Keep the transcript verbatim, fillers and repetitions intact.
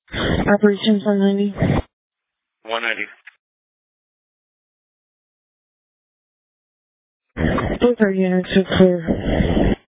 Operations one ninety. one ninety. Both our units are clear.